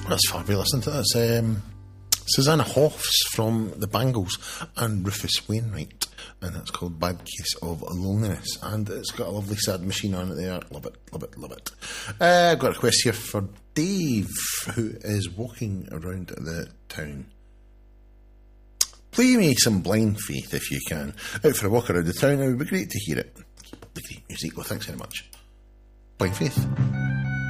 That's fabulous, isn't it? That's Susanna Hoffs from the Bangles and Rufus Wainwright, and it's called Bad Case of Loneliness, and it's got a lovely sad machine on it there. Love it, love it, love it. I've got a request here for Dave, who is walking around the town. Play me some Blind Faith if you can. Out for a walk around the town, it would be great to hear it. Keep up the great music. Well, thanks very much. Blind Faith.